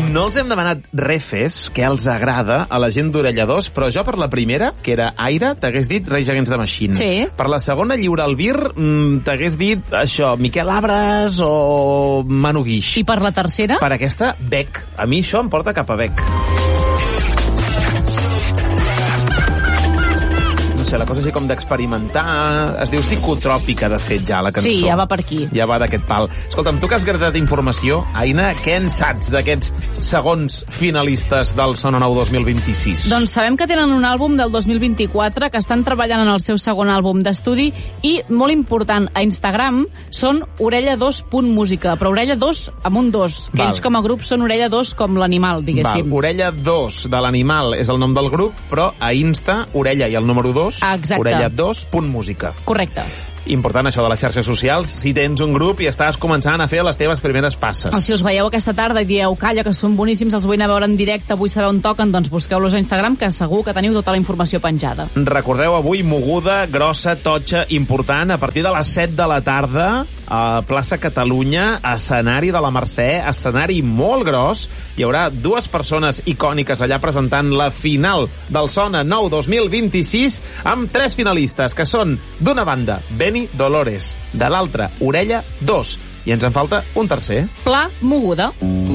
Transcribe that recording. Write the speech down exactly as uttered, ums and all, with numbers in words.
No els hem demanat refes, què els agrada a la gent d'Orella dos, però jo per la primera, que era Aire, t'hagués dit Rage Against the Machine. Sí. Per la segona, Lliure Albir, mmm, t'hagués dit això, Miquel Abres o Manu Guix. I per la tercera? Per aquesta, Beck. A mi això em porta cap a Beck. No sé, la cosa així com d'experimentar. Es diu psicotròpica, de fet, ja, la cançó. Sí, ja va per aquí. Ja va d'aquest pal. Escolta'm, tu que has gratat informació, Aina, què en saps d'aquests segons finalistes del Sona Nou dos mil vint-i-sis? Doncs sabem que tenen un àlbum del dos mil vint-i-quatre, que estan treballant en el seu segon àlbum d'estudi, i, molt important, a Instagram són orella dos punt música, però orella dos amb un dos, que Val. ells com a grup són orella dos com l'animal, diguéssim. Val. Orella dos de l'animal és el nom del grup, però a Insta, orella i el número dos, Exacte. orella dos punt música. Correcte. Important això de les xarxes socials, si tens un grup i estàs començant a fer les teves primeres passes. O si us veieu aquesta tarda i dieu, calla, que són boníssims, els vull anar a veure en directe, vull saber on toquen, doncs busqueu-los a Instagram, que segur que teniu tota la informació penjada. Recordeu, avui moguda, grossa, totxa, important, a partir de les set de la tarda, a Plaça Catalunya, escenari de la Mercè, escenari molt gros, hi haurà dues persones icòniques allà presentant la final del Sona Nou dos mil vint-i-sis, amb tres finalistes, que són, d'una banda, Benny Dolores, de l'altra, Orella dos, i ens en falta un tercer. Pla Moguda.